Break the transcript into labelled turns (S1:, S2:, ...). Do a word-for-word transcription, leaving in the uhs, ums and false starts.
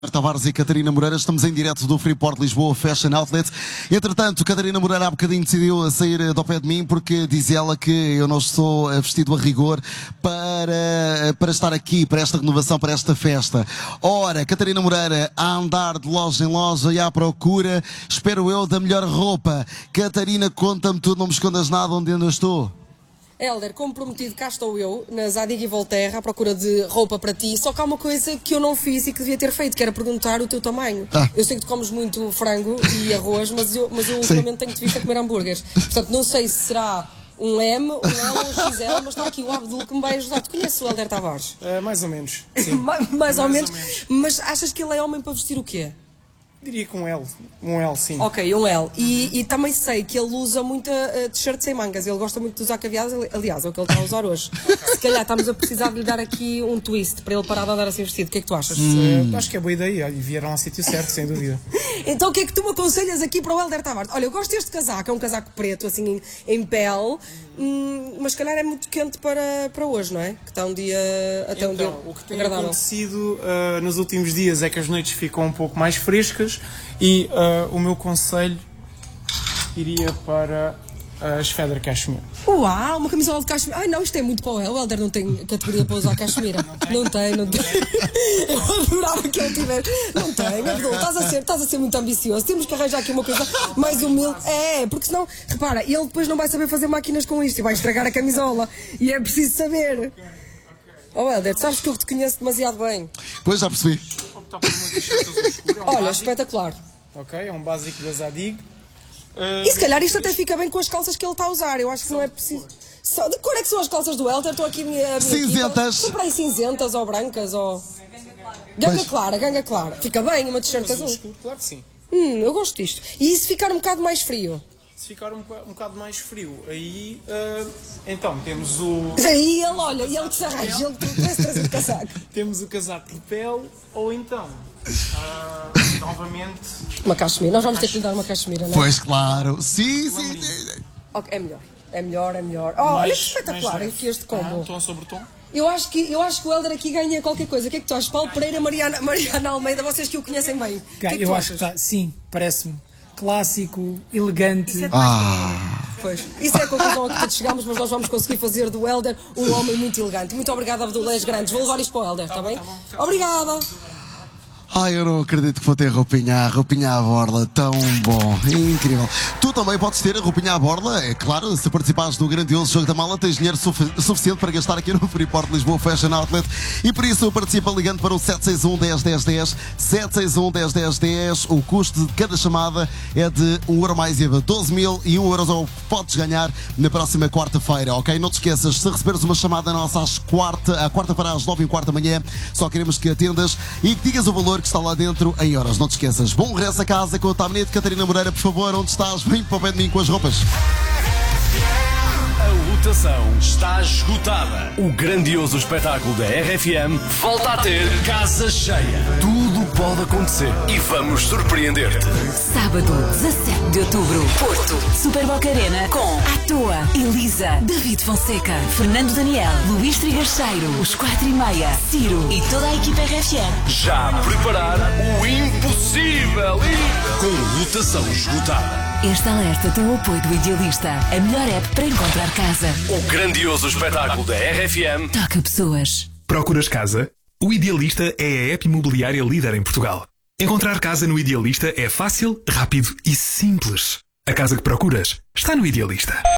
S1: Tavares e Catarina Moreira, estamos em direto do Freeport Lisboa Fashion Outlet. Entretanto, Catarina Moreira há bocadinho decidiu sair do pé de mim porque diz ela que eu não estou vestido a rigor para, para estar aqui, para esta renovação, para esta festa. Ora, Catarina Moreira a andar de loja em loja e à procura, espero eu, da melhor roupa. Catarina, conta-me tudo, não me escondas nada onde ainda estou.
S2: Helder, como prometido, cá estou eu, na Zadig e Voltaire, à procura de roupa para ti, só que há uma coisa que eu não fiz e que devia ter feito, que era perguntar o teu tamanho. Ah. Eu sei que tu comes muito frango e arroz, mas eu, mas eu ultimamente tenho-te visto a comer hambúrgueres. Portanto, não sei se será um M, um L ou um X L, mas está aqui o Abdul que me vai ajudar. Tu conheces o Helder Tavares?
S3: Uh, mais ou menos, sim.
S2: mais, mais ou, menos. ou menos. Mas achas que ele é homem para vestir o quê?
S3: Diria que um L, um L sim.
S2: Ok, um L. E, e também sei que ele usa muita uh, t-shirt sem mangas, ele gosta muito de usar caveadas, aliás, é o que ele está a usar hoje. Se calhar estamos a precisar de lhe dar aqui um twist para ele parar de andar assim vestido. O que é que tu achas?
S3: Hum. Acho que é boa ideia, e vieram ao sítio certo, sem dúvida.
S2: Então o que é que tu me aconselhas aqui para o Helder Tavares? Olha, eu gosto deste casaco, é um casaco preto, assim, em, em pele, hum, mas se calhar é muito quente para, para hoje, não é? Que está um dia, até
S3: então,
S2: um dia
S3: o que tem
S2: agradável.
S3: acontecido uh, nos últimos dias é que as noites ficam um pouco mais frescas e uh, o meu conselho iria para as Feather Cashmere.
S2: Uau, uma camisola de cachemira. Ai não, isto é muito para o Helder. O Helder não tem categoria para usar cachemira. Não tem, não tem. Eu adorava que ele tivesse. Não tem, Abdul, estás a ser, estás a ser muito ambicioso. Temos que arranjar aqui uma coisa mais humilde. É, porque senão, repara, ele depois não vai saber fazer máquinas com isto e vai estragar a camisola. E é preciso saber. Oh Helder, tu sabes que eu te conheço demasiado bem.
S1: Pois, já percebi.
S2: Olha, espetacular.
S3: Ok, é um básico da Zadig.
S2: Uh, e se calhar isto até fica bem com as calças que ele está a usar. Eu acho que não é preciso. Só, de cor é que são as calças do Helder? Estou aqui a minha. A minha
S1: cinzentas.
S2: Comprei cinzentas ou brancas ou. Ganga pois. Clara, ganga clara. Fica bem uma t-shirt azul.
S3: Claro que sim.
S2: Hum, eu gosto disto. E se ficar um bocado mais frio?
S3: Se ficar um, um bocado mais frio, aí. Uh, então, temos o.
S2: Aí ele, olha, e ele que se arranja, ele que parece trazer de casaco.
S3: Temos o casaco de pele, ou então. Uh, novamente.
S2: Uma cachemira, nós vamos ter que lhe dar uma cachemira, não é?
S1: Pois claro, sim, sim, sim.
S2: Okay, é melhor, é melhor, é melhor. Oh, olha que espetacular, enfim, este combo.
S3: Ah, tom sobre tom.
S2: Eu acho, que, eu acho que o Helder aqui ganha qualquer coisa. O que é que tu achas? Paulo Pereira, Mariana, Mariana Almeida, vocês que o conhecem bem. Que é que
S4: eu acho que está, sim, parece-me clássico, elegante.
S1: Ah.
S2: Pois, isso é a conclusão a que todos chegamos, mas nós vamos conseguir fazer do Helder um homem muito elegante. Muito obrigada, Abdulés Grandes. Vou levar isto para o Helder, está bem? Tá bom. Obrigada.
S1: Ai, eu não acredito que vou ter roupinha, roupinha à borla, tão bom, incrível. Tu também podes ter a roupinha à borla, é claro, se participares do grandioso Jogo da Mala, tens dinheiro sufi suficiente para gastar aqui no Freeport Lisboa Fashion Outlet e por isso participa ligando para o sete seis um, dez, dez, dez, sete seis um, dez, dez, dez. O custo de cada chamada é de um euro mais I V A, doze mil e um euros é o que podes ganhar na próxima quarta-feira, ok? Não te esqueças, se receberes uma chamada nossa às quarta, à quarta-feira às nove e um quarto da manhã, só queremos que atendas e que digas o valor que está lá dentro em horas. Não te esqueças. Bom regresso a casa com o Taminete. Catarina Moreira, por favor, onde estás? Vem para o pé de mim com as roupas.
S5: A lotação está esgotada. O grandioso espetáculo da R F M volta a ter casa cheia. Tudo pode acontecer e vamos surpreender-te.
S6: Sábado, dezassete de outubro, Porto, Super Boca Arena, com à toa Elisa, David Fonseca, Fernando Daniel, Luís Trigacheiro, os quatro e meia, Ciro e toda a equipa R F M.
S5: Já a preparar o impossível e com lotação esgotada.
S6: Este alerta tem o apoio do Idealista, a melhor app para encontrar casa.
S5: O grandioso espetáculo da R F M
S6: toca pessoas.
S7: Procuras casa? O Idealista é a app imobiliária líder em Portugal. Encontrar casa no Idealista é fácil, rápido e simples. A casa que procuras está no Idealista.